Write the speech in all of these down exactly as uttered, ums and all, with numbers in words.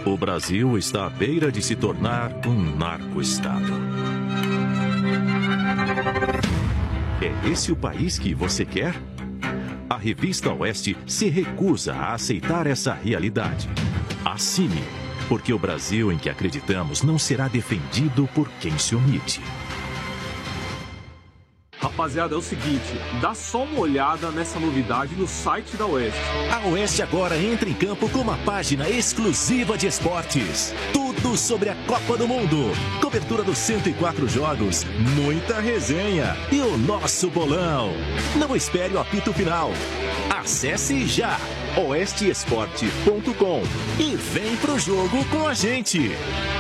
O Brasil está à beira de se tornar um narco-estado. É esse o país que você quer? A revista Oeste se recusa a aceitar essa realidade. Assine, porque o Brasil em que acreditamos não será defendido por quem se omite. Rapaziada, é o seguinte, dá só uma olhada nessa novidade no site da Oeste. A Oeste agora entra em campo com uma página exclusiva de esportes. Tudo sobre a Copa do Mundo. Cobertura dos cento e quatro jogos, muita resenha e o nosso bolão. Não espere o apito final. Acesse já oeste esporte ponto com e vem pro jogo com a gente.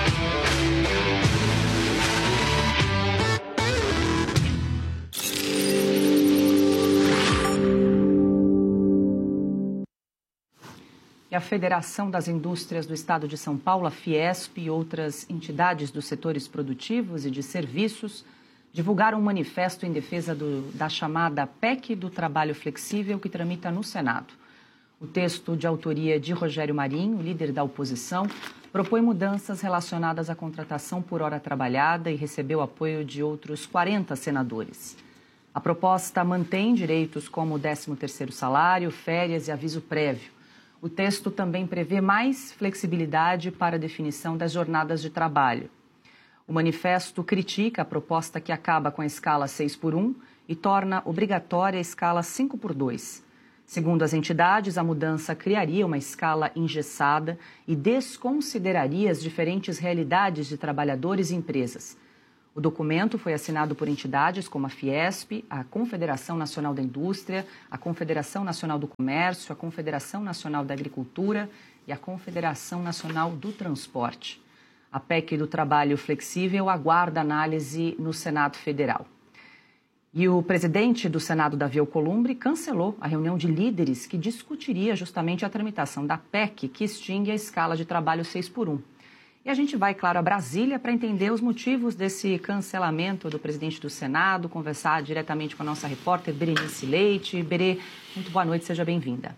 E a Federação das Indústrias do Estado de São Paulo, a Fiesp, e outras entidades dos setores produtivos e de serviços divulgaram um manifesto em defesa do, da chamada P E C do Trabalho Flexível, que tramita no Senado. O texto, de autoria de Rogério Marinho, líder da oposição, propõe mudanças relacionadas à contratação por hora trabalhada e recebeu apoio de outros quarenta senadores. A proposta mantém direitos como o décimo terceiro salário, férias e aviso prévio. O texto também prevê mais flexibilidade para a definição das jornadas de trabalho. O manifesto critica a proposta que acaba com a escala seis por um e torna obrigatória a escala cinco por dois. Segundo as entidades, a mudança criaria uma escala engessada e desconsideraria as diferentes realidades de trabalhadores e empresas. O documento foi assinado por entidades como a Fiesp, a Confederação Nacional da Indústria, a Confederação Nacional do Comércio, a Confederação Nacional da Agricultura e a Confederação Nacional do Transporte. A P E C do Trabalho Flexível aguarda análise no Senado Federal. E o presidente do Senado, Davi Alcolumbre, cancelou a reunião de líderes que discutiria justamente a tramitação da P E C que extingue a escala de trabalho seis por um. E a gente vai, claro, a Brasília para entender os motivos desse cancelamento do presidente do Senado, conversar diretamente com a nossa repórter Berenice Leite. Berê, muito boa noite, seja bem-vinda.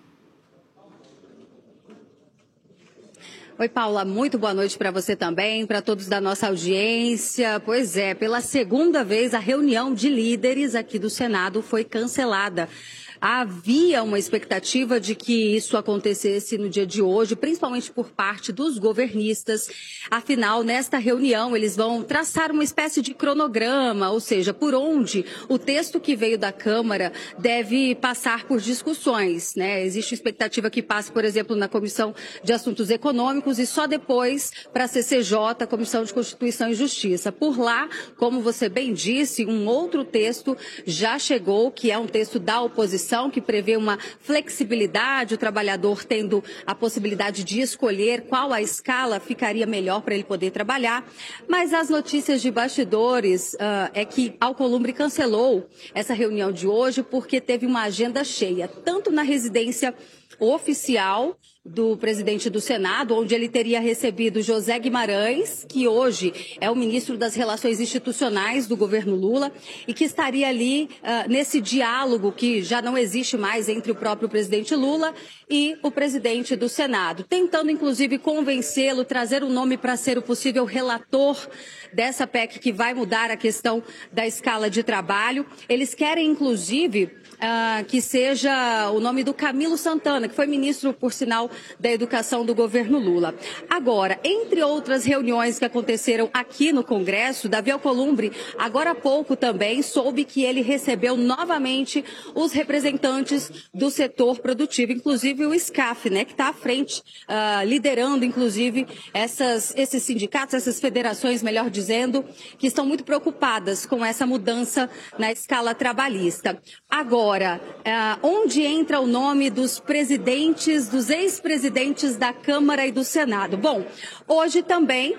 Oi, Paula, muito boa noite para você também, para todos da nossa audiência. Pois é, pela segunda vez a reunião de líderes aqui do Senado foi cancelada. Havia uma expectativa de que isso acontecesse no dia de hoje, principalmente por parte dos governistas. Afinal, nesta reunião, eles vão traçar uma espécie de cronograma, ou seja, por onde o texto que veio da Câmara deve passar por discussões, né? Existe expectativa que passe, por exemplo, na Comissão de Assuntos Econômicos e só depois para a C C J, Comissão de Constituição e Justiça. Por lá, como você bem disse, um outro texto já chegou, que é um texto da oposição, que prevê uma flexibilidade, o trabalhador tendo a possibilidade de escolher qual a escala ficaria melhor para ele poder trabalhar. Mas as notícias de bastidores uh, é que Alcolumbre cancelou essa reunião de hoje porque teve uma agenda cheia, tanto na residência oficial do presidente do Senado, onde ele teria recebido José Guimarães, que hoje é o ministro das Relações Institucionais do governo Lula, e que estaria ali uh, nesse diálogo que já não existe mais entre o próprio presidente Lula e o presidente do Senado, tentando inclusive convencê-lo, trazer o nome para ser o possível relator dessa P E C que vai mudar a questão da escala de trabalho. Eles querem inclusive Uh, que seja o nome do Camilo Santana, que foi ministro, por sinal, da Educação do governo Lula. Agora, entre outras reuniões que aconteceram aqui no Congresso, Davi Alcolumbre, agora há pouco também, soube que ele recebeu novamente os representantes do setor produtivo, inclusive o SCAF, né, que está à frente, uh, liderando, inclusive, essas, esses sindicatos, essas federações, melhor dizendo, que estão muito preocupadas com essa mudança na escala trabalhista. Agora, Agora, uh, onde entra o nome dos presidentes, dos ex-presidentes da Câmara e do Senado? Bom, hoje também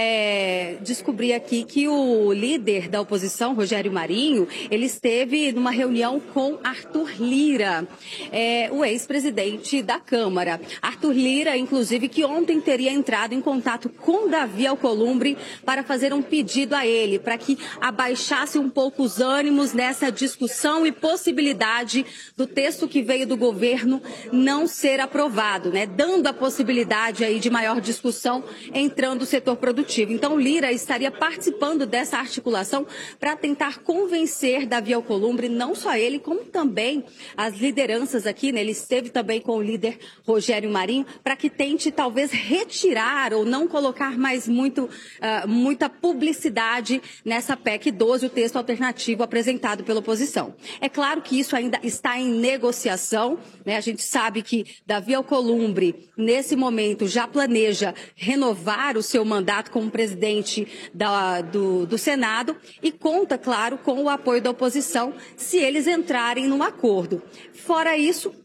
é, descobri aqui que o líder da oposição, Rogério Marinho, ele esteve numa reunião com Arthur Lira, é, o ex-presidente da Câmara. Arthur Lira, inclusive, que ontem teria entrado em contato com Davi Alcolumbre para fazer um pedido a ele, para que abaixasse um pouco os ânimos nessa discussão e possibilidade do texto que veio do governo não ser aprovado. né, dando a possibilidade aí de maior discussão entrando o setor produtivo. Então, Lira estaria participando dessa articulação para tentar convencer Davi Alcolumbre, não só ele, como também as lideranças aqui, né, ele esteve também com o líder Rogério Marinho, para que tente talvez retirar ou não colocar mais muito, uh, muita publicidade nessa P E C doze, o texto alternativo apresentado pela oposição. É claro que isso ainda está em negociação, né? A gente sabe que Davi Alcolumbre, nesse momento, já planeja renovar o seu mandato como presidente da, do, do Senado e conta, claro, com o apoio da oposição se eles entrarem num acordo. Fora isso,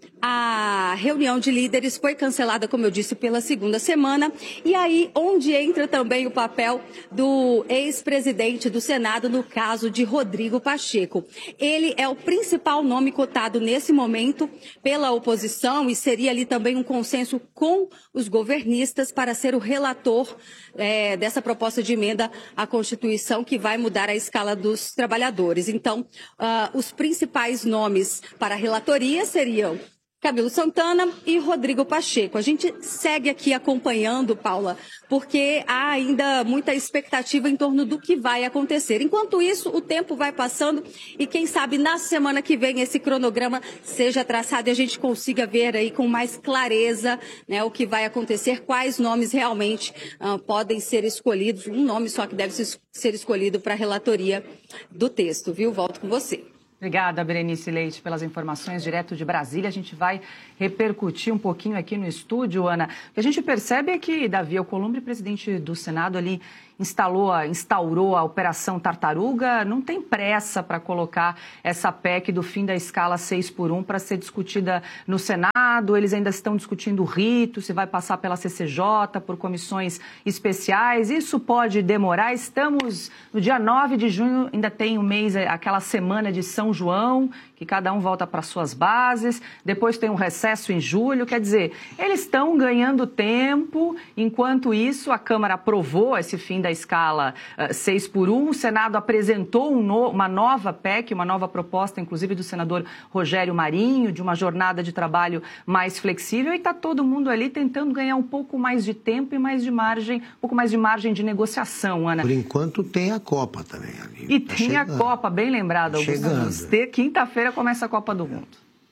a reunião de líderes foi cancelada, como eu disse, pela segunda semana. E aí, onde entra também o papel do ex-presidente do Senado, no caso de Rodrigo Pacheco. Ele é o principal nome cotado nesse momento pela oposição e seria ali também um consenso com os governistas para ser o relator é, dessa proposta de emenda à Constituição que vai mudar a escala dos trabalhadores. Então, uh, os principais nomes para a relatoria seriam Camilo Santana e Rodrigo Pacheco. A gente segue aqui acompanhando, Paula, porque há ainda muita expectativa em torno do que vai acontecer. Enquanto isso, o tempo vai passando e quem sabe na semana que vem esse cronograma seja traçado e a gente consiga ver aí com mais clareza, né, o que vai acontecer, quais nomes realmente uh, podem ser escolhidos. Um nome só que deve ser escolhido para a relatoria do texto, viu? Volto com você. Obrigada, Berenice Leite, pelas informações direto de Brasília. A gente vai repercutir um pouquinho aqui no estúdio, Ana. O que a gente percebe é que Davi Alcolumbre, presidente do Senado, ali instalou, instaurou a Operação Tartaruga, não tem pressa para colocar essa P E C do fim da escala seis por um para ser discutida no Senado. Eles ainda estão discutindo o rito, se vai passar pela C C J, por comissões especiais. Isso pode demorar. Estamos no dia nove de junho, ainda tem um mês, aquela semana de São João, que cada um volta para suas bases. Depois tem um recesso em julho. Quer dizer, eles estão ganhando tempo. Enquanto isso, a Câmara aprovou esse fim da escala uh, seis por um. O Senado apresentou um no, uma nova P E C, uma nova proposta, inclusive do senador Rogério Marinho, de uma jornada de trabalho mais flexível. E está todo mundo ali tentando ganhar um pouco mais de tempo e mais de margem, um pouco mais de margem de negociação, Ana. Por enquanto tem a Copa também ali. E tá tem chegando. a Copa, bem lembrado, Augusto. Quinta-feira começa a Copa do Mundo.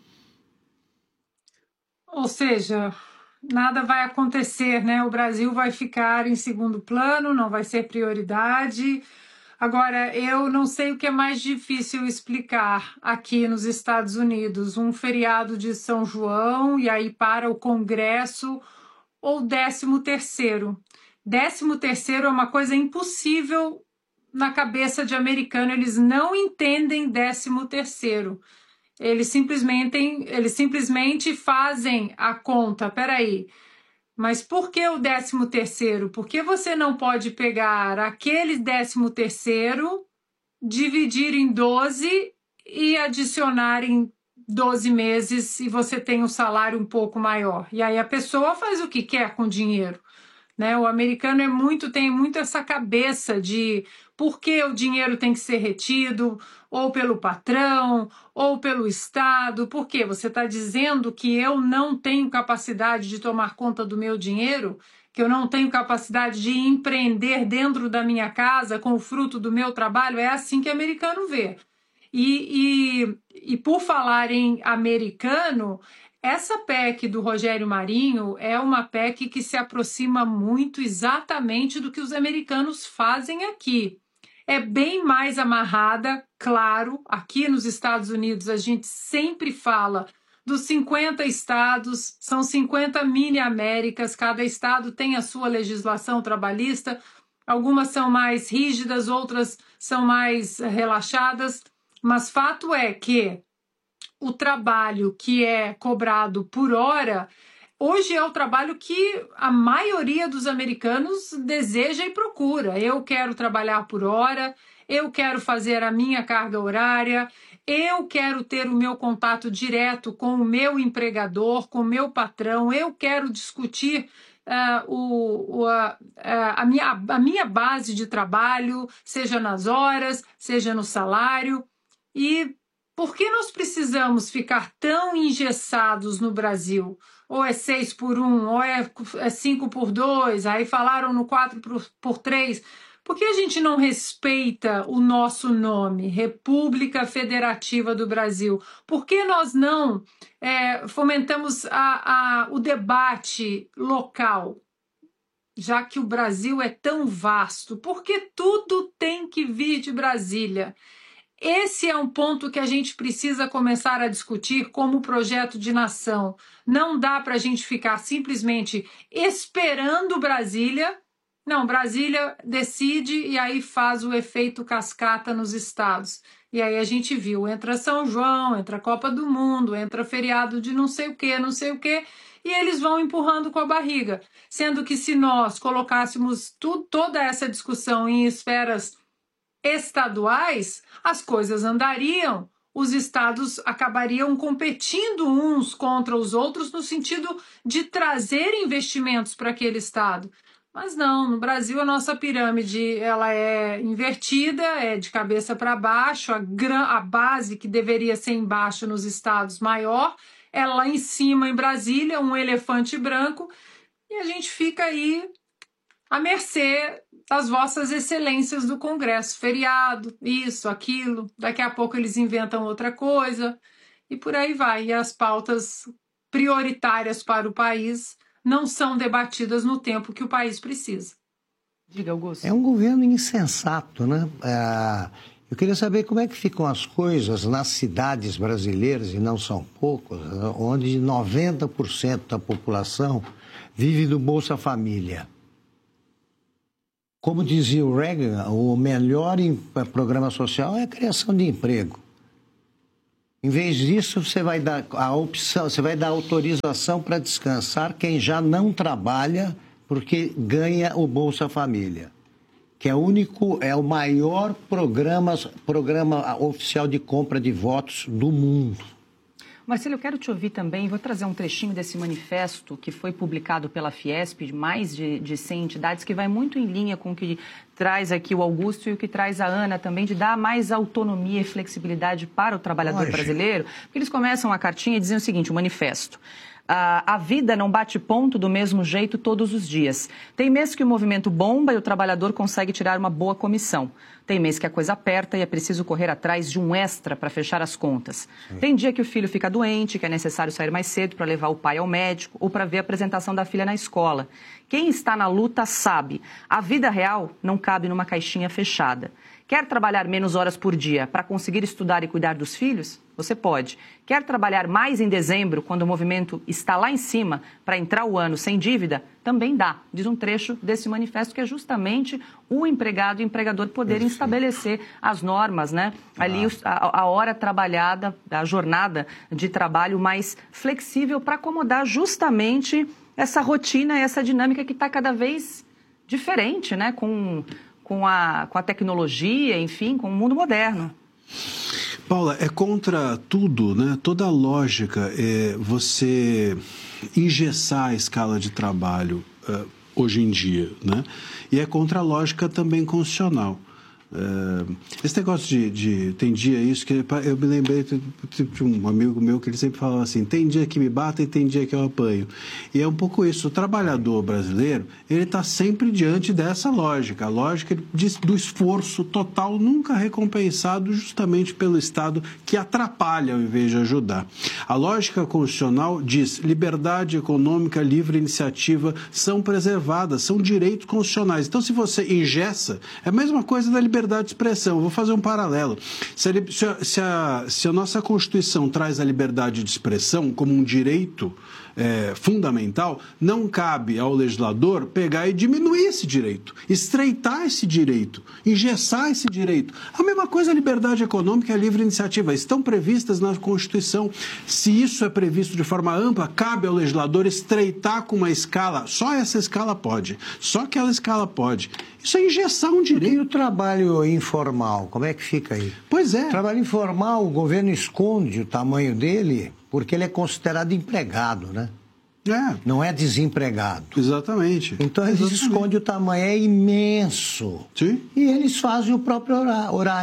Ou seja, nada vai acontecer, né? O Brasil vai ficar em segundo plano, não vai ser prioridade. Agora, eu não sei o que é mais difícil explicar aqui nos Estados Unidos. Um feriado de São João e aí para o Congresso ou décimo terceiro. Décimo terceiro é uma coisa impossível na cabeça de americano. Eles não entendem décimo terceiro. Eles simplesmente, eles simplesmente fazem a conta. Peraí, mas por que o décimo terceiro? Por que você não pode pegar aquele décimo terceiro, dividir em doze e adicionar em doze meses e você tem um salário um pouco maior? E aí a pessoa faz o que quer com o dinheiro, né? O americano é muito, tem muito essa cabeça de por que o dinheiro tem que ser retido, ou pelo patrão, ou pelo Estado. Por quê? Você está dizendo que eu não tenho capacidade de tomar conta do meu dinheiro, que eu não tenho capacidade de empreender dentro da minha casa com o fruto do meu trabalho? É assim que o americano vê. E, e, e por falar em americano, essa P E C do Rogério Marinho é uma P E C que se aproxima muito exatamente do que os americanos fazem aqui. É bem mais amarrada, claro. Aqui nos Estados Unidos a gente sempre fala dos cinquenta estados, são cinquenta mini-américas, cada estado tem a sua legislação trabalhista, algumas são mais rígidas, outras são mais relaxadas, mas fato é que o trabalho que é cobrado por hora, hoje é o trabalho que a maioria dos americanos deseja e procura. Eu quero trabalhar por hora, eu quero fazer a minha carga horária, eu quero ter o meu contato direto com o meu empregador, com o meu patrão, eu quero discutir uh, o, o, a, a, minha, a minha base de trabalho, seja nas horas, seja no salário. E por que nós precisamos ficar tão engessados no Brasil? Ou é seis por um, ou é cinco por dois, aí falaram no quatro por três. Por que a gente não respeita o nosso nome, República Federativa do Brasil? Por que nós não é, fomentamos a, a, o debate local? Já que o Brasil é tão vasto, por que tudo tem que vir de Brasília? Esse é um ponto que a gente precisa começar a discutir como projeto de nação. Não dá para a gente ficar simplesmente esperando Brasília. Não, Brasília decide e aí faz o efeito cascata nos estados. E aí a gente viu, entra São João, entra Copa do Mundo, entra feriado de não sei o que, não sei o que, e eles vão empurrando com a barriga. Sendo que se nós colocássemos tu, toda essa discussão em esferas estaduais, as coisas andariam, os estados acabariam competindo uns contra os outros no sentido de trazer investimentos para aquele estado. Mas não, no Brasil a nossa pirâmide ela é invertida, é de cabeça para baixo, a, gran, a base que deveria ser embaixo nos estados maior, é lá em cima em Brasília, um elefante branco, e a gente fica aí à mercê das vossas excelências do Congresso, feriado, isso, aquilo, daqui a pouco eles inventam outra coisa, e por aí vai, e as pautas prioritárias para o país não são debatidas no tempo que o país precisa. Diga, Augusto. É um governo insensato, né? É, eu queria saber como é que ficam as coisas nas cidades brasileiras, e não são poucas, onde noventa por cento da população vive do Bolsa Família. Como dizia o Reagan, o melhor programa social é a criação de emprego. Em vez disso, você vai dar a opção, você vai dar autorização para descansar quem já não trabalha porque ganha o Bolsa Família, que é o único, é o maior programa, programa oficial de compra de votos do mundo. Marcelo, eu quero te ouvir também, vou trazer um trechinho desse manifesto que foi publicado pela Fiesp, de mais de, de cem entidades, que vai muito em linha com o que traz aqui o Augusto e o que traz a Ana também, de dar mais autonomia e flexibilidade para o trabalhador Lógico. brasileiro. Porque eles começam a cartinha e dizem o seguinte, o manifesto. A, a vida não bate ponto do mesmo jeito todos os dias. Tem mês que o movimento bomba e o trabalhador consegue tirar uma boa comissão. Tem mês que a coisa aperta e é preciso correr atrás de um extra para fechar as contas. Sim. Tem dia que o filho fica doente, que é necessário sair mais cedo para levar o pai ao médico ou para ver a apresentação da filha na escola. Quem está na luta sabe, a vida real não cabe numa caixinha fechada. Quer trabalhar menos horas por dia para conseguir estudar e cuidar dos filhos? Você pode. Quer trabalhar mais em dezembro, quando o movimento está lá em cima, para entrar o ano sem dívida? Também dá, diz um trecho desse manifesto, que é justamente o empregado e o empregador poderem Perfeito. estabelecer as normas, né? Ah. Ali a, a hora trabalhada, a jornada de trabalho mais flexível para acomodar justamente essa rotina, essa dinâmica que está cada vez diferente, né? Com... Com a, com a tecnologia, enfim, com o mundo moderno. Paula, é contra tudo, né? Toda a lógica é você engessar a escala de trabalho uh, hoje em dia, né? E é contra a lógica também constitucional. Uh, esse negócio de, de... Tem dia isso que eu me lembrei de um amigo meu que ele sempre falava assim, tem dia que me batem e tem dia que eu apanho. E é um pouco isso, o trabalhador brasileiro, ele está sempre diante dessa lógica, a lógica de, do esforço total nunca recompensado justamente pelo Estado que atrapalha ao invés de ajudar. A lógica constitucional diz liberdade econômica, livre iniciativa são preservadas, são direitos constitucionais. Então, se você engessa, é a mesma coisa da liberdade liberdade de expressão. Eu vou fazer um paralelo. Se a, se, a, se, a, se a nossa Constituição traz a liberdade de expressão como um direito é, fundamental, não cabe ao legislador pegar e diminuir esse direito, estreitar esse direito, engessar esse direito. A mesma coisa a liberdade econômica e a livre iniciativa. Estão previstas na Constituição. Se isso é previsto de forma ampla, cabe ao legislador estreitar com uma escala. Só essa escala pode. Só aquela escala pode. Isso é engessar um direito. E o trabalho informal, como é que fica aí? Pois é. O trabalho informal, o governo esconde o tamanho dele porque ele é considerado empregado, né? É. Não é desempregado. Exatamente. Então eles Exatamente. escondem o tamanho, é imenso. Sim. E eles fazem o próprio horário.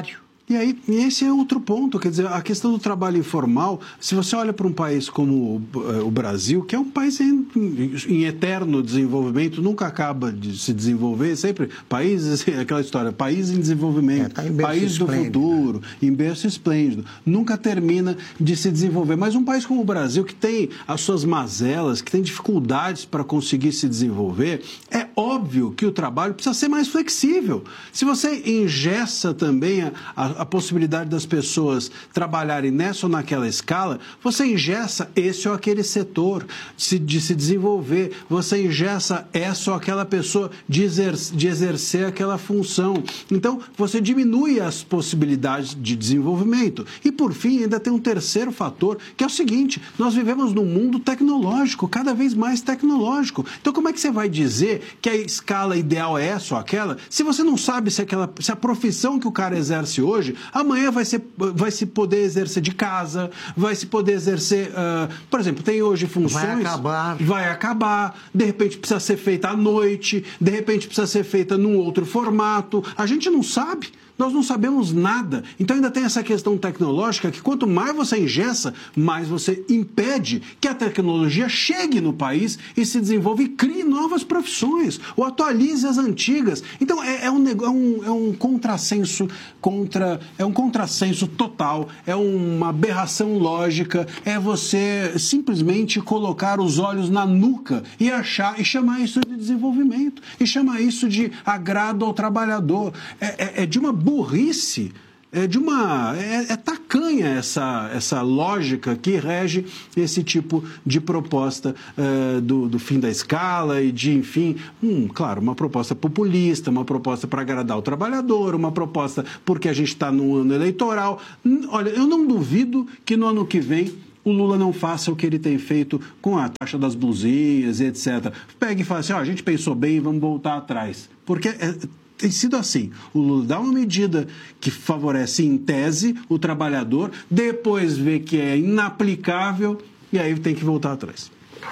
E aí, e esse é outro ponto, quer dizer, a questão do trabalho informal, se você olha para um país como o Brasil, que é um país em, em eterno desenvolvimento, nunca acaba de se desenvolver, sempre países, aquela história, país em desenvolvimento, é, tá em país do futuro, em berço esplêndido, nunca termina de se desenvolver. Mas um país como o Brasil, que tem as suas mazelas, que tem dificuldades para conseguir se desenvolver, é óbvio que o trabalho precisa ser mais flexível. Se você engessa também a, a a possibilidade das pessoas trabalharem nessa ou naquela escala, você engessa esse ou aquele setor de se desenvolver, você engessa essa ou aquela pessoa de exercer, de exercer aquela função. Então, você diminui as possibilidades de desenvolvimento. E, por fim, ainda tem um terceiro fator, que é o seguinte, nós vivemos num mundo tecnológico, cada vez mais tecnológico. Então, como é que você vai dizer que a escala ideal é essa ou aquela, se você não sabe se, aquela, se a profissão que o cara exerce hoje amanhã vai, ser, vai se poder exercer de casa, vai se poder exercer, uh, por exemplo, tem hoje funções... Vai acabar. Vai acabar, de repente precisa ser feita à noite, de repente precisa ser feita num outro formato, a gente não sabe. Nós não sabemos nada. Então ainda tem essa questão tecnológica que quanto mais você engessa, mais você impede que a tecnologia chegue no país e se desenvolva e crie novas profissões, ou atualize as antigas. Então é, é, um, é, um, é um contrassenso contra, é um contrassenso total, é uma aberração lógica, é você simplesmente colocar os olhos na nuca e achar e chamar isso de desenvolvimento, e chamar isso de agrado ao trabalhador. É, é, é de uma burrice, é de uma é, é tacanha essa, essa lógica que rege esse tipo de proposta uh, do, do fim da escala e de, enfim, hum, claro, uma proposta populista, uma proposta para agradar o trabalhador, uma proposta porque a gente está no ano eleitoral. Olha, eu não duvido que no ano que vem o Lula não faça o que ele tem feito com a taxa das blusinhas e etcétera. Pega e fala assim, ó, a gente pensou bem, vamos voltar atrás. Porque é, tem sido assim, o Lula dá uma medida que favorece em tese o trabalhador, depois vê que é inaplicável e aí tem que voltar atrás.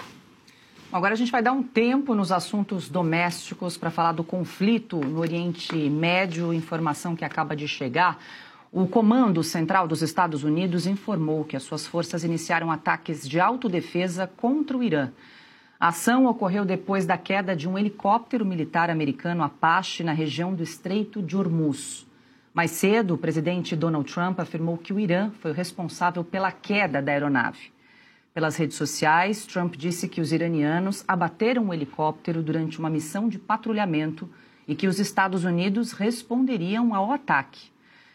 Agora a gente vai dar um tempo nos assuntos domésticos para falar do conflito no Oriente Médio, informação que acaba de chegar. O Comando Central dos Estados Unidos informou que as suas forças iniciaram ataques de autodefesa contra o Irã. A ação ocorreu depois da queda de um helicóptero militar americano Apache na região do Estreito de Hormuz. Mais cedo, o presidente Donald Trump afirmou que o Irã foi o responsável pela queda da aeronave. Pelas redes sociais, Trump disse que os iranianos abateram o helicóptero durante uma missão de patrulhamento e que os Estados Unidos responderiam ao ataque.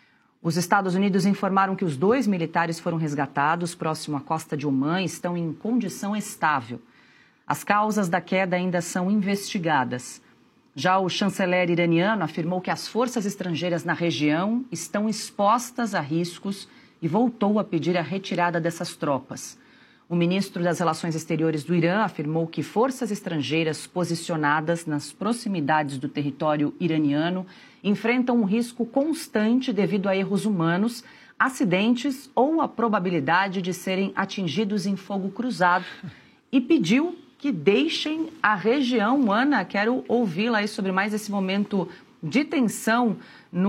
Os Estados Unidos informaram que os dois militares foram resgatados próximo à costa de Omã e estão em condição estável. As causas da queda ainda são investigadas. Já o chanceler iraniano afirmou que as forças estrangeiras na região estão expostas a riscos e voltou a pedir a retirada dessas tropas. O ministro das Relações Exteriores do Irã afirmou que forças estrangeiras posicionadas nas proximidades do território iraniano enfrentam um risco constante devido a erros humanos, acidentes ou a probabilidade de serem atingidos em fogo cruzado e pediu que deixem a região. Ana, quero ouvi-la aí sobre mais esse momento de tensão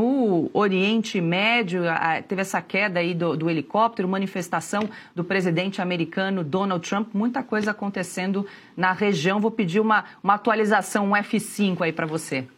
no Oriente Médio. Teve essa queda aí do, do helicóptero, manifestação do presidente americano Donald Trump, muita coisa acontecendo na região. Vou pedir uma, uma atualização, um F cinco aí para você.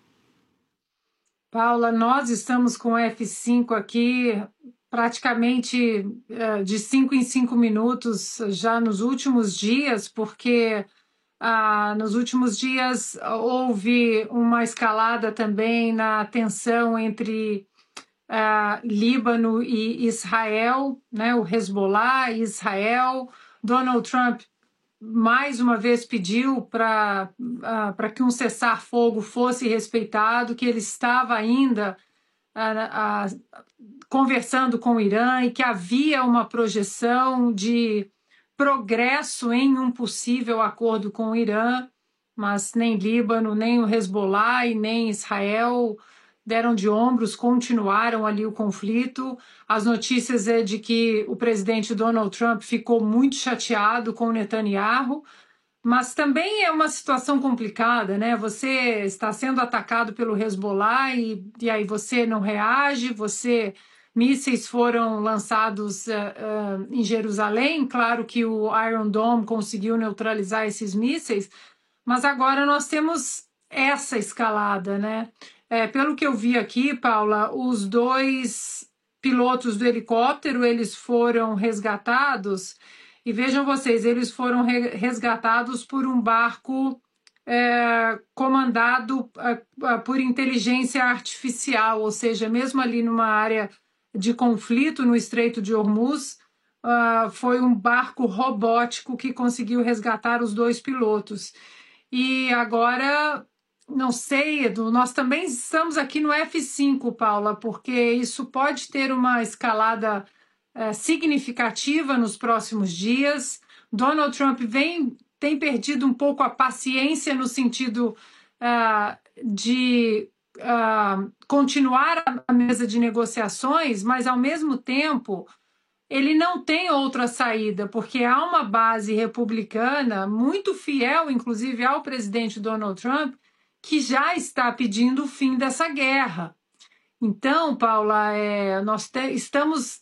Paula, nós estamos com o F cinco aqui praticamente de cinco em cinco minutos já nos últimos dias, porque ah, nos últimos dias houve uma escalada também na tensão entre ah, Líbano e Israel, né, o Hezbollah e Israel. Donald Trump mais uma vez pediu para uh, para que um cessar-fogo fosse respeitado, que ele estava ainda uh, uh, conversando com o Irã e que havia uma projeção de progresso em um possível acordo com o Irã, mas nem Líbano, nem o Hezbollah e nem Israel deram de ombros, continuaram ali o conflito. As notícias é de que o presidente Donald Trump ficou muito chateado com Netanyahu, Mas também é uma situação complicada, né? Você está sendo atacado pelo Hezbollah e, e aí você não reage, você... Mísseis foram lançados uh, uh, em Jerusalém, claro que o Iron Dome conseguiu neutralizar esses mísseis, mas agora nós temos essa escalada, né? É, pelo que eu vi aqui, Paula, os dois pilotos do helicóptero, eles foram resgatados, e vejam vocês, eles foram re resgatados por um barco é, comandado uh, por inteligência artificial, ou seja, mesmo ali numa área de conflito no Estreito de Hormuz, uh, foi um barco robótico que conseguiu resgatar os dois pilotos. E agora, não sei, Edu, nós também estamos aqui no F cinco, Paula, porque isso pode ter uma escalada uh, significativa nos próximos dias. Donald Trump vem, tem perdido um pouco a paciência no sentido uh, de... Uh, continuar a mesa de negociações, mas ao mesmo tempo ele não tem outra saída, porque há uma base republicana muito fiel, inclusive ao presidente Donald Trump, que já está pedindo o fim dessa guerra. Então, Paula, é, nós te, estamos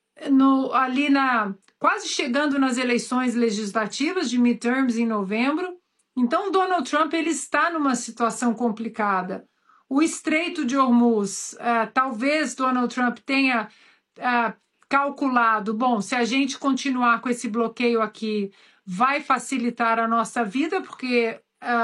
no, ali na, quase chegando nas eleições legislativas de midterms em novembro. Então, Donald Trump ele está numa situação complicada. O Estreito de Hormuz, uh, talvez Donald Trump tenha uh, calculado, bom, se a gente continuar com esse bloqueio aqui, vai facilitar a nossa vida, porque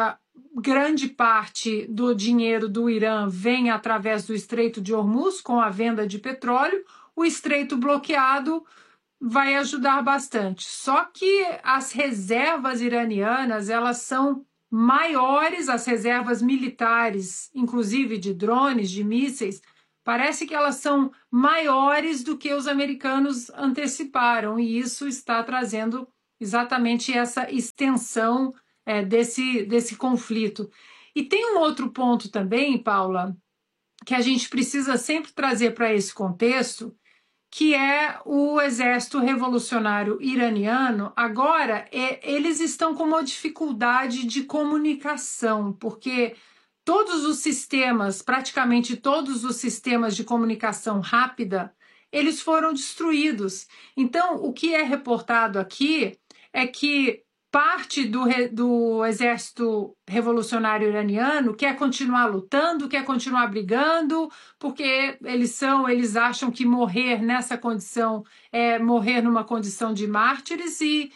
uh, grande parte do dinheiro do Irã vem através do Estreito de Hormuz, com a venda de petróleo. O Estreito bloqueado vai ajudar bastante. Só que as reservas iranianas, elas são maiores, as reservas militares, inclusive de drones, de mísseis, parece que elas são maiores do que os americanos anteciparam, e isso está trazendo exatamente essa extensão é, desse, desse conflito. E tem um outro ponto também, Paula, que a gente precisa sempre trazer para esse contexto, que é o exército revolucionário iraniano. Agora, é, eles estão com uma dificuldade de comunicação, porque todos os sistemas, praticamente todos os sistemas de comunicação rápida, eles foram destruídos. Então, o que é reportado aqui é que parte do, do exército revolucionário iraniano quer continuar lutando, quer continuar brigando, porque eles são, eles acham que morrer nessa condição é morrer numa condição de mártires, e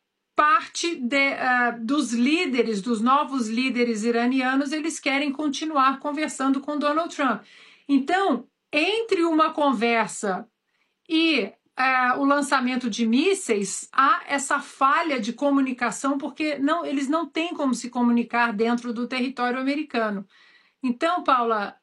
parte de, uh, dos líderes, dos novos líderes iranianos, eles querem continuar conversando com Donald Trump. Então, entre uma conversa e Uh, o lançamento de mísseis, há essa falha de comunicação, porque não, eles não têm como se comunicar dentro do território americano. Então, Paula,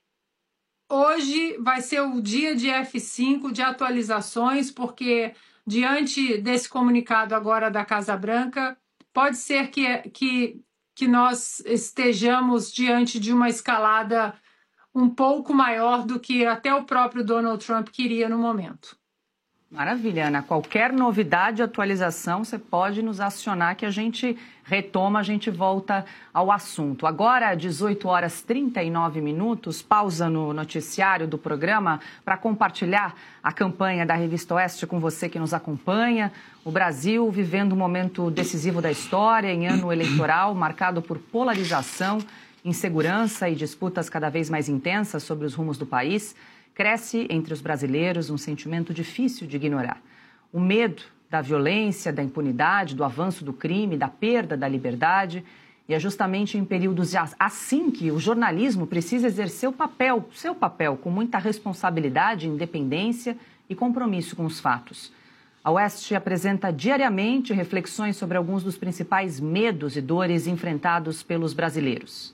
hoje vai ser o dia de F cinco, de atualizações, porque diante desse comunicado agora da Casa Branca, pode ser que, que, que nós estejamos diante de uma escalada um pouco maior do que até o próprio Donald Trump queria no momento. Maravilha, Ana. Qualquer novidade, atualização, você pode nos acionar que a gente retoma, a gente volta ao assunto. Agora, dezoito horas e trinta e nove minutos, pausa no noticiário do programa para compartilhar a campanha da Revista Oeste com você que nos acompanha. O Brasil vivendo um momento decisivo da história, em ano eleitoral, marcado por polarização, insegurança e disputas cada vez mais intensas sobre os rumos do país. Cresce entre os brasileiros um sentimento difícil de ignorar. O medo da violência, da impunidade, do avanço do crime, da perda da liberdade. E é justamente em períodos assim que o jornalismo precisa exercer o papel, seu papel, com muita responsabilidade, independência e compromisso com os fatos. A Oeste apresenta diariamente reflexões sobre alguns dos principais medos e dores enfrentados pelos brasileiros.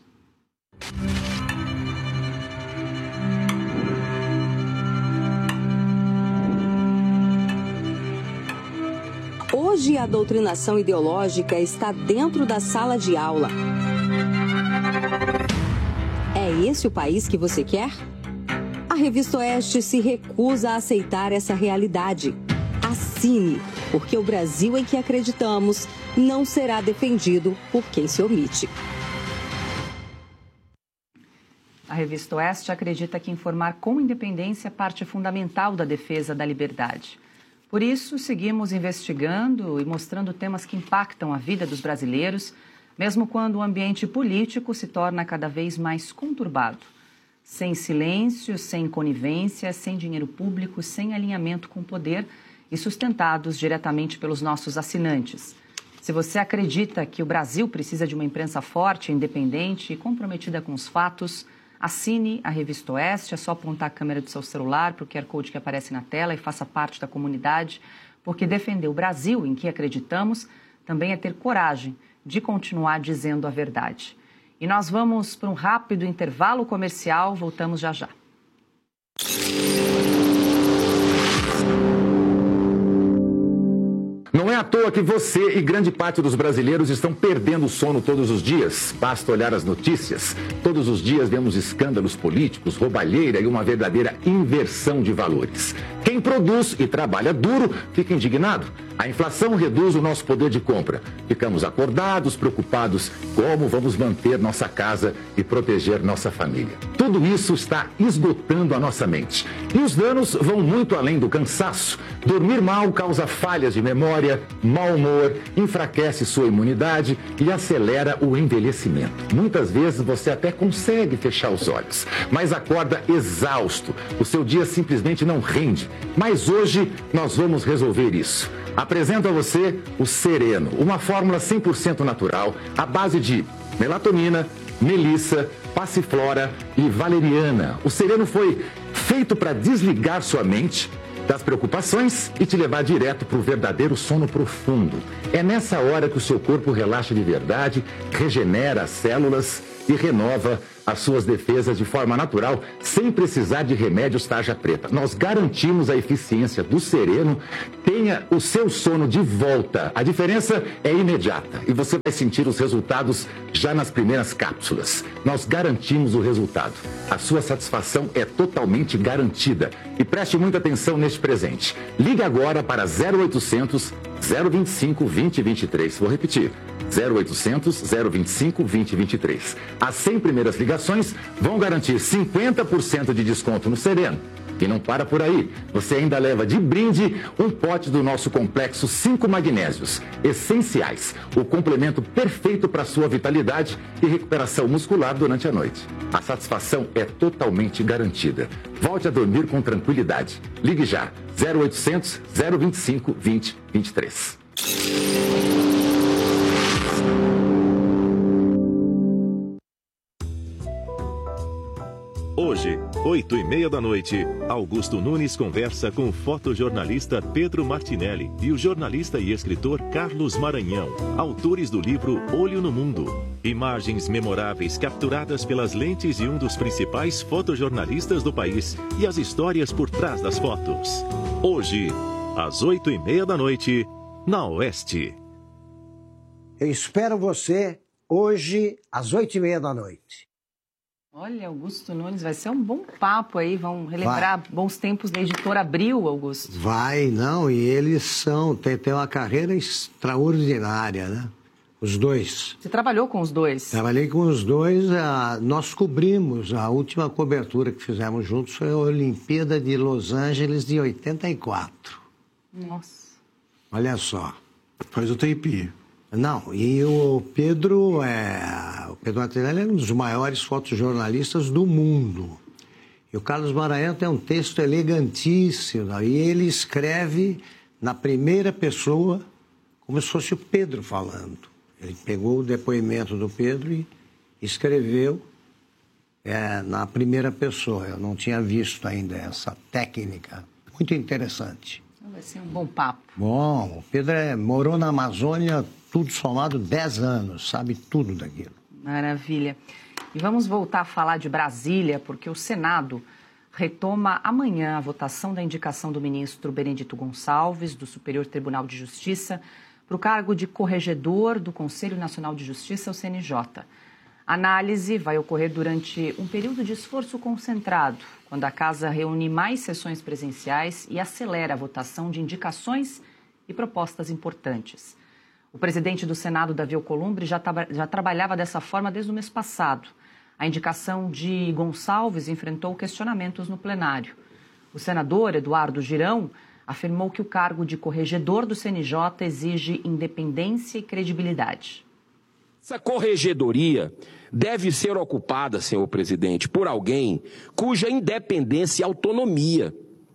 Hoje a doutrinação ideológica está dentro da sala de aula. É esse o país que você quer? A Revista Oeste se recusa a aceitar essa realidade. Assine! porque o Brasil em que acreditamos não será defendido por quem se omite. A Revista Oeste acredita que informar com independência é parte fundamental da defesa da liberdade. Por isso, seguimos investigando e mostrando temas que impactam a vida dos brasileiros, mesmo quando o ambiente político se torna cada vez mais conturbado. Sem silêncio, sem conivência, sem dinheiro público, sem alinhamento com o poder e sustentados diretamente pelos nossos assinantes. Se você acredita que o Brasil precisa de uma imprensa forte, independente e comprometida com os fatos, assine a Revista Oeste. É só apontar a câmera do seu celular para o Q R Code que aparece na tela e faça parte da comunidade, porque defender o Brasil em que acreditamos também é ter coragem de continuar dizendo a verdade. E nós vamos para um rápido intervalo comercial, voltamos já já. Não é à toa que você e grande parte dos brasileiros estão perdendo o sono todos os dias. Basta olhar as notícias. Todos os dias vemos escândalos políticos, roubalheira e uma verdadeira inversão de valores. Quem produz e trabalha duro fica indignado. A inflação reduz o nosso poder de compra. Ficamos acordados, preocupados como vamos manter nossa casa e proteger nossa família. Tudo isso está esgotando a nossa mente. E os danos vão muito além do cansaço. Dormir mal causa falhas de memória, mau humor, enfraquece sua imunidade e acelera o envelhecimento. Muitas vezes você até consegue fechar os olhos, mas acorda exausto. O seu dia simplesmente não rende. Mas hoje nós vamos resolver isso. Apresento a você o Sereno, uma fórmula cem por cento natural, à base de melatonina, melissa, passiflora e valeriana. O Sereno foi feito para desligar sua mente das preocupações e te levar direto para o verdadeiro sono profundo. É nessa hora que o seu corpo relaxa de verdade, regenera as células e renova as suas defesas de forma natural, sem precisar de remédios tarja preta. Nós garantimos a eficiência do Sereno. Tenha o seu sono de volta. A diferença é imediata e você vai sentir os resultados já nas primeiras cápsulas. Nós garantimos o resultado. A sua satisfação é totalmente garantida. E preste muita atenção neste presente. Ligue agora para zero oitocentos, zero vinte e cinco, vinte, vinte e três. Vou repetir. zero oitocentos, zero vinte e cinco, vinte, vinte e três. As cem primeiras ligações vão garantir cinquenta por cento de desconto no Sereno. E não para por aí. Você ainda leva de brinde um pote do nosso complexo cinco magnésios essenciais. O complemento perfeito para sua vitalidade e recuperação muscular durante a noite. A satisfação é totalmente garantida. Volte a dormir com tranquilidade. Ligue já. zero oitocentos, zero vinte e cinco, vinte, vinte e três. Hoje, oito e meia da noite, Augusto Nunes conversa com o fotojornalista Pedro Martinelli e o jornalista e escritor Carlos Maranhão, autores do livro Olho no Mundo. Imagens memoráveis capturadas pelas lentes de um dos principais fotojornalistas do país e as histórias por trás das fotos. Hoje, às oito e meia da noite, na Oeste. Eu espero você hoje, às oito e meia da noite. Olha, Augusto Nunes, vai ser um bom papo aí, vão relembrar vai. bons tempos da editora Abril, Augusto. Vai, não, e eles são, tem, tem uma carreira extraordinária, né? Os dois. Você trabalhou com os dois? Trabalhei com os dois, a, nós cobrimos, a última cobertura que fizemos juntos foi a Olimpíada de Los Angeles de oitenta e quatro. Nossa. Olha só. Faz o tempo. Não, e o Pedro, é, o Pedro Martinelli é um dos maiores fotojornalistas do mundo. E o Carlos Maranhão tem um texto elegantíssimo, e ele escreve na primeira pessoa, como se fosse o Pedro falando. Ele pegou o depoimento do Pedro e escreveu é, na primeira pessoa. Eu não tinha visto ainda essa técnica. Muito interessante. Vai ser um bom papo. Bom, o Pedro é, morou na Amazônia, tudo somado, dez anos, sabe tudo daquilo. Maravilha. E vamos voltar a falar de Brasília, porque o Senado retoma amanhã a votação da indicação do ministro Benedito Gonçalves, do Superior Tribunal de Justiça, para o cargo de corregedor do Conselho Nacional de Justiça, o C N J. A análise vai ocorrer durante um período de esforço concentrado, quando a Casa reúne mais sessões presenciais e acelera a votação de indicações e propostas importantes. O presidente do Senado, Davi Alcolumbre, já, já trabalhava dessa forma desde o mês passado. A indicação de Gonçalves enfrentou questionamentos no plenário. O senador Eduardo Girão afirmou que o cargo de corregedor do C N J exige independência e credibilidade. Essa corregedoria deve ser ocupada, senhor presidente, por alguém cuja independência e autonomia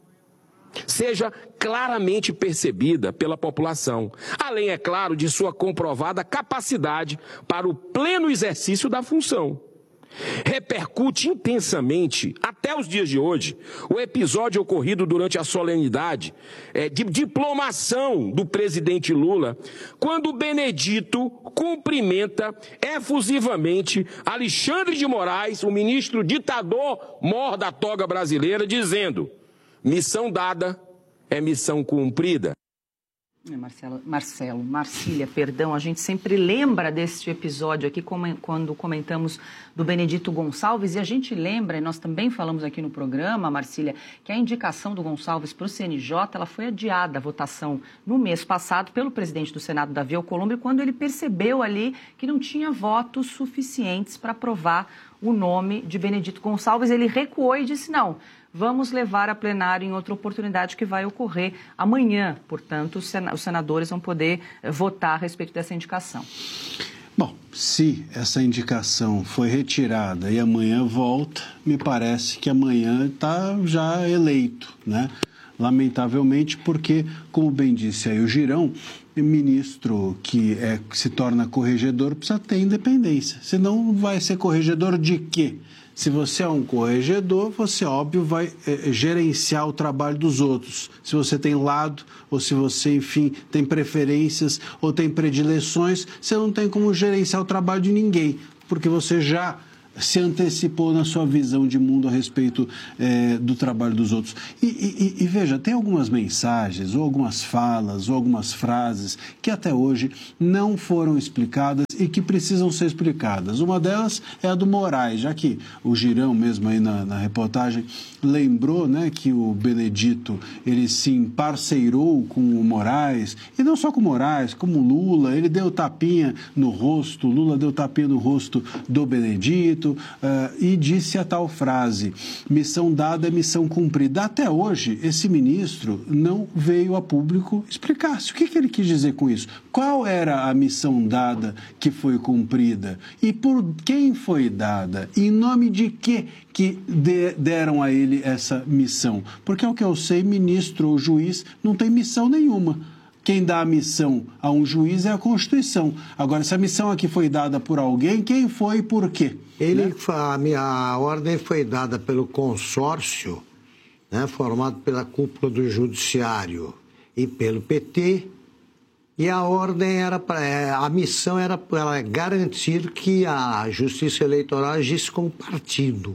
seja claramente percebida pela população, além, é claro, de sua comprovada capacidade para o pleno exercício da função. Repercute intensamente, até os dias de hoje, o episódio ocorrido durante a solenidade é, de diplomação do presidente Lula, quando Benedito cumprimenta efusivamente Alexandre de Moraes, o ministro ditador mor da toga brasileira, dizendo: missão dada é missão cumprida. Marcelo, Marcelo, Marcília, perdão, a gente sempre lembra deste episódio aqui como, quando comentamos do Benedito Gonçalves, e a gente lembra, e nós também falamos aqui no programa, Marcília, que a indicação do Gonçalves para o C N J ela foi adiada, a votação no mês passado pelo presidente do Senado, Davi Alcolumbre, quando ele percebeu ali que não tinha votos suficientes para aprovar o nome de Benedito Gonçalves. Ele recuou e disse não, vamos levar a plenário em outra oportunidade que vai ocorrer amanhã. Portanto, os senadores vão poder votar a respeito dessa indicação. Bom, se essa indicação foi retirada e amanhã volta, me parece que amanhã está já eleito, né? Lamentavelmente, porque, como bem disse aí o Girão, o ministro que é, se torna corregedor precisa ter independência. Senão vai ser corregedor de quê? Se você é um corregedor, você, óbvio, vai é, gerenciar o trabalho dos outros. Se você tem lado, ou se você, enfim, tem preferências ou tem predileções, você não tem como gerenciar o trabalho de ninguém, porque você já se antecipou na sua visão de mundo a respeito é, do trabalho dos outros. E, e, e veja, tem algumas mensagens, ou algumas falas, ou algumas frases que até hoje não foram explicadas e que precisam ser explicadas. Uma delas é a do Moraes, já que o Girão mesmo aí na, na reportagem lembrou, né, que o Benedito ele se emparceirou com o Moraes, e não só com o Moraes, como o Lula, ele deu tapinha no rosto, o Lula deu tapinha no rosto do Benedito, Uh, e disse a tal frase: missão dada é missão cumprida. Até hoje, esse ministro não veio a público explicar-se. O que, que ele quis dizer com isso? Qual era a missão dada que foi cumprida? E por quem foi dada? E em nome de que que de, deram a ele essa missão? Porque, ao que eu sei, ministro ou juiz não tem missão nenhuma. Quem dá a missão a um juiz é a Constituição. Agora, se a missão aqui foi dada por alguém, quem foi e por quê? Ele, né? a minha ordem foi dada pelo consórcio, né, formado pela cúpula do Judiciário e pelo P T, e a ordem era para, a missão era para garantir que a Justiça Eleitoral agisse como partido.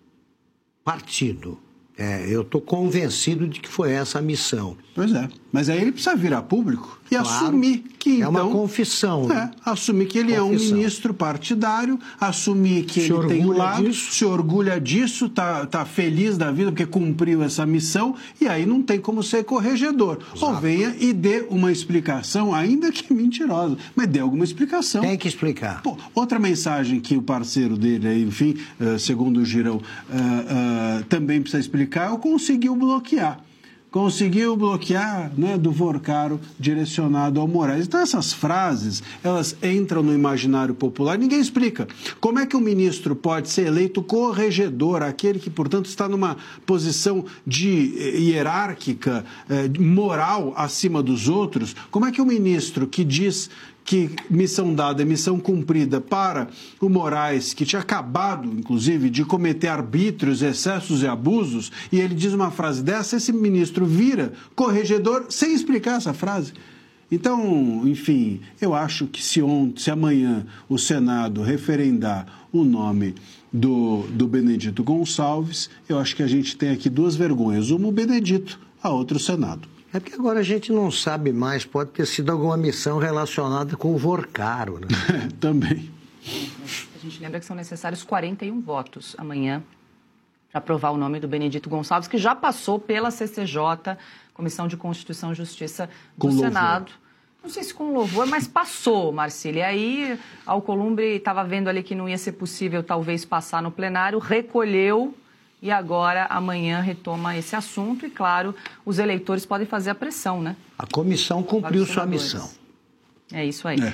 Partido. É, eu estou convencido de que foi essa a missão. Pois é, mas aí ele precisa vir a público e claro, assumir que, é então... É uma confissão. Né? É, assumir que ele confissão. é um ministro partidário, assumir que se ele tem um lado, disso. se orgulha disso, tá, tá feliz da vida porque cumpriu essa missão, e aí não tem como ser corregedor. Exato. Ou venha e dê uma explicação, ainda que mentirosa, mas dê alguma explicação. Tem que explicar. Pô, outra mensagem que o parceiro dele, enfim, uh, segundo o Girão, uh, uh, também precisa explicar, eu conseguiu bloquear. Conseguiu bloquear, né, do Vorcaro direcionado ao Moraes. Então, essas frases, elas entram no imaginário popular. Ninguém explica. Como é que um ministro pode ser eleito corregedor, aquele que, portanto, está numa posição de hierárquica, eh, moral acima dos outros? Como é que um ministro que diz que missão dada é missão cumprida para o Moraes, que tinha acabado, inclusive, de cometer arbítrios, excessos e abusos, e ele diz uma frase dessa, esse ministro vira corregedor sem explicar essa frase. Então, enfim, eu acho que se, ontem, se amanhã o Senado referendar o nome do, do Benedito Gonçalves, eu acho que a gente tem aqui duas vergonhas, uma o Benedito, a outra o Senado. É porque agora a gente não sabe mais, pode ter sido alguma missão relacionada com o Vorcaro, né? Também. A gente lembra que são necessários quarenta e um votos amanhã para aprovar o nome do Benedito Gonçalves, que já passou pela C C J, Comissão de Constituição e Justiça do Senado. Não sei se com louvor, mas passou, Marcília. E aí, Alcolumbre estava vendo ali que não ia ser possível talvez passar no plenário, recolheu e agora, amanhã, retoma esse assunto. E, claro, os eleitores podem fazer a pressão, né? A comissão cumpriu sua missão. É isso aí. É.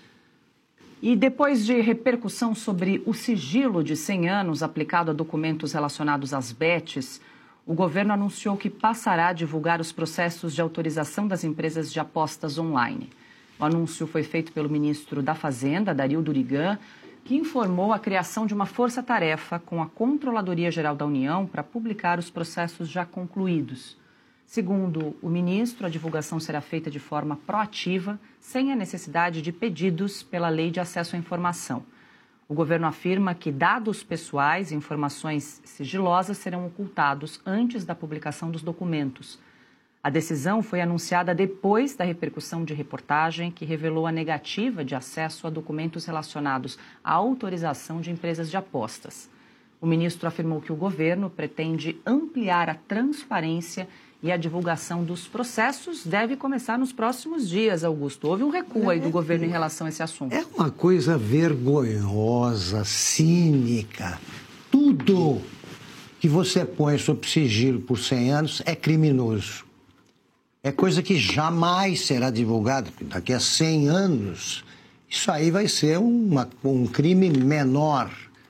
E depois de repercussão sobre o sigilo de cem anos aplicado a documentos relacionados às bets, o governo anunciou que passará a divulgar os processos de autorização das empresas de apostas online. O anúncio foi feito pelo ministro da Fazenda, Dario Durigan, que informou a criação de uma força-tarefa com a Controladoria Geral da União para publicar os processos já concluídos. Segundo o ministro, a divulgação será feita de forma proativa, sem a necessidade de pedidos pela Lei de Acesso à Informação. O governo afirma que dados pessoais e informações sigilosas serão ocultados antes da publicação dos documentos. A decisão foi anunciada depois da repercussão de reportagem que revelou a negativa de acesso a documentos relacionados à autorização de empresas de apostas. O ministro afirmou que o governo pretende ampliar a transparência e a divulgação dos processos deve começar nos próximos dias, Augusto. Houve um recuo aí do governo em relação a esse assunto. É uma coisa vergonhosa, cínica. Tudo que você põe sob sigilo por cem anos é criminoso. É coisa que jamais será divulgada. Daqui a cem anos, isso aí vai ser uma, um crime menor.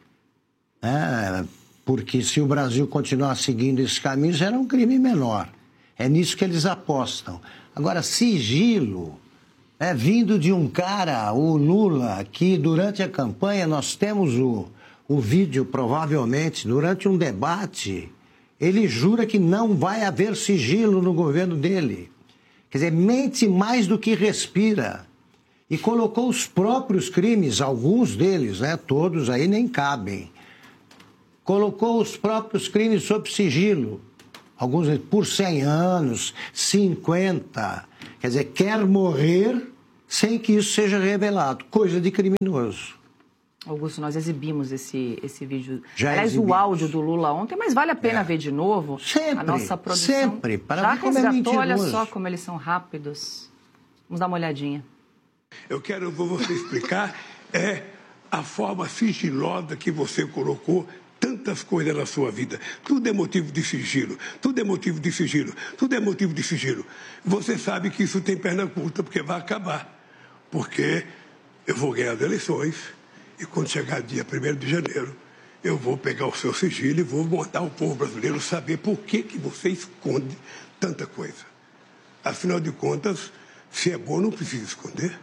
Né? Porque se o Brasil continuar seguindo esses caminhos, será um crime menor. É nisso que eles apostam. Agora, sigilo, é vindo de um cara, o Lula, que durante a campanha nós temos o, o vídeo, provavelmente, durante um debate, ele jura que não vai haver sigilo no governo dele. Quer dizer, mente mais do que respira. E colocou os próprios crimes, alguns deles, né, todos aí nem cabem. Colocou os próprios crimes sob sigilo. Alguns por cem anos, cinquenta. Quer dizer, quer morrer sem que isso seja revelado. Coisa de criminoso. Augusto, nós exibimos esse, esse vídeo. Já Aliás, exibimos. O áudio do Lula ontem, mas vale a pena é. ver de novo. Sempre, a nossa produção sempre. Para já ver como é resgatou, olha mentiroso. só como eles são rápidos. Vamos dar uma olhadinha. Eu quero você explicar é a forma sigilosa que você colocou tantas coisas na sua vida. Tudo é motivo de sigilo, tudo é motivo de sigilo, tudo é motivo de sigilo. Você sabe que isso tem perna curta, porque vai acabar. Porque eu vou ganhar as eleições e quando chegar dia primeiro de janeiro, eu vou pegar o seu sigilo e vou mandar o povo brasileiro saber por que, que você esconde tanta coisa. Afinal de contas, se é bom, não precisa esconder.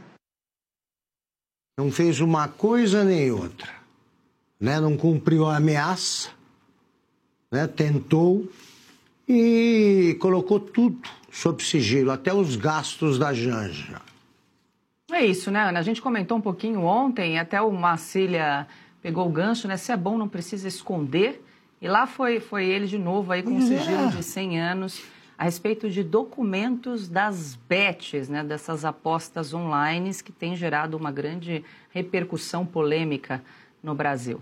Não fez uma coisa nem outra. Né, não cumpriu a ameaça, né, tentou e colocou tudo sob sigilo, até os gastos da Janja. É isso, né, Ana? A gente comentou um pouquinho ontem, até o Marcília pegou o gancho, né? Se é bom, não precisa esconder. E lá foi, foi ele de novo aí com um sigilo de cem anos a respeito de documentos das bets, né, dessas apostas online que têm gerado uma grande repercussão polêmica no Brasil.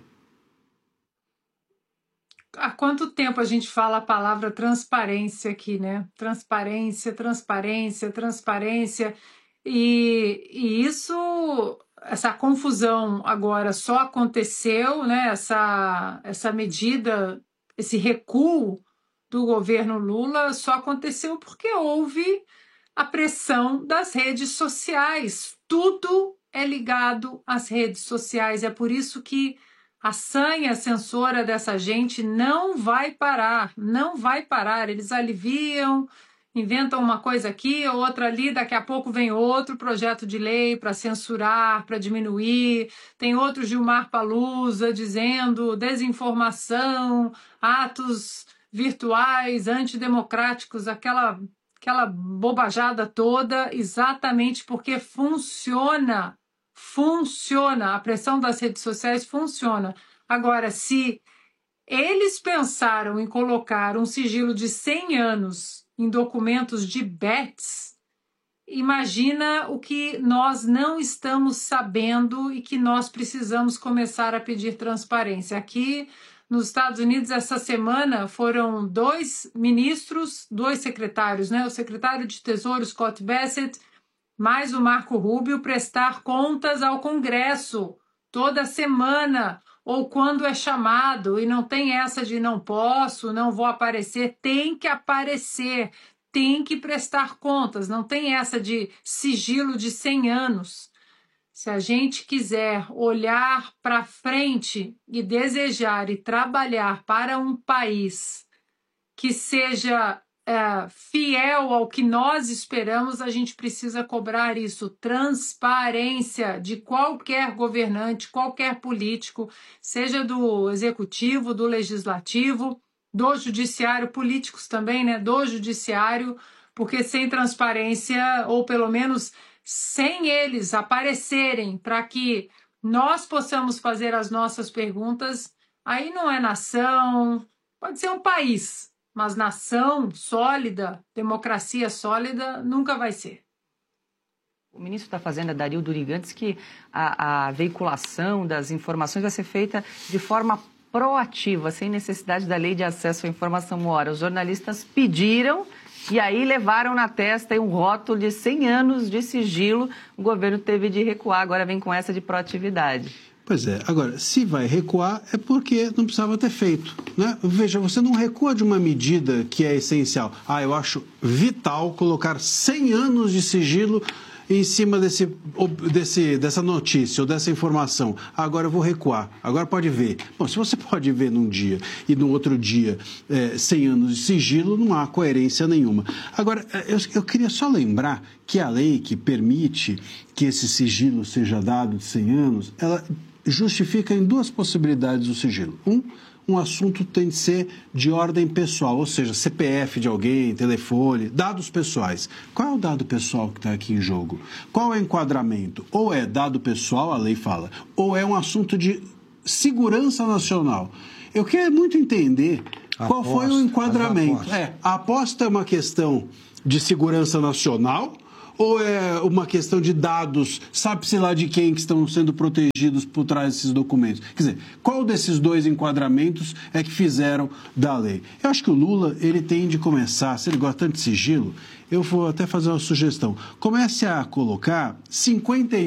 Há quanto tempo a gente fala a palavra transparência aqui, né? Transparência, transparência, transparência. E, e isso, essa confusão agora só aconteceu, né? Essa, essa medida, esse recuo do governo Lula só aconteceu porque houve a pressão das redes sociais. Tudo é ligado às redes sociais. É por isso que a sanha censora dessa gente não vai parar, não vai parar. Eles aliviam, inventam uma coisa aqui, outra ali, daqui a pouco vem outro projeto de lei para censurar, para diminuir. Tem outro Gilmar Palusa dizendo desinformação, atos virtuais, antidemocráticos, aquela, aquela bobajada toda, exatamente porque funciona. Funciona, a pressão das redes sociais funciona. Agora, se eles pensaram em colocar um sigilo de cem anos em documentos de bets, imagina o que nós não estamos sabendo e que nós precisamos começar a pedir transparência. Aqui nos Estados Unidos, essa semana, foram dois ministros, dois secretários, né? O secretário de Tesouro, Scott Bassett, mais o Marco Rubio, prestar contas ao Congresso toda semana, ou quando é chamado, e não tem essa de não posso, não vou aparecer, tem que aparecer, tem que prestar contas, não tem essa de sigilo de cem anos. Se a gente quiser olhar para frente e desejar e trabalhar para um país que seja é, fiel ao que nós esperamos, a gente precisa cobrar isso, transparência de qualquer governante, qualquer político, seja do executivo, do legislativo, do judiciário, políticos também, né, do judiciário, porque sem transparência, ou pelo menos sem eles aparecerem para que nós possamos fazer as nossas perguntas, aí não é nação, pode ser um país, mas nação sólida, democracia sólida, nunca vai ser. O ministro da Fazenda, Dario Durigan, diz que a, a veiculação das informações vai ser feita de forma proativa, sem necessidade da lei de acesso à informação. Ora, os jornalistas pediram e aí levaram na testa um rótulo de cem anos de sigilo. O governo teve de recuar, agora vem com essa de proatividade. Pois é. Agora, se vai recuar, é porque não precisava ter feito, né? Veja, você não recua de uma medida que é essencial. Ah, eu acho vital colocar cem anos de sigilo em cima desse, desse, dessa notícia ou dessa informação. Agora eu vou recuar, agora pode ver. Bom, se você pode ver num dia e no outro dia é, cem anos de sigilo, não há coerência nenhuma. Agora, eu, eu queria só lembrar que a lei que permite que esse sigilo seja dado de cem anos, ela justifica em duas possibilidades o sigilo. Um, um assunto tem de ser de ordem pessoal, ou seja, C P F de alguém, telefone, dados pessoais. Qual é o dado pessoal que está aqui em jogo? Qual é o enquadramento? Ou é dado pessoal, a lei fala, ou é um assunto de segurança nacional. Eu quero muito entender qual aposta, foi o enquadramento. Aposta. É, a aposta é uma questão de segurança nacional ou é uma questão de dados, sabe-se lá de quem que estão sendo protegidos por trás desses documentos? Quer dizer, qual desses dois enquadramentos é que fizeram da lei? Eu acho que o Lula, ele tem de começar, se ele gosta tanto de sigilo, eu vou até fazer uma sugestão. Comece a colocar cinquenta e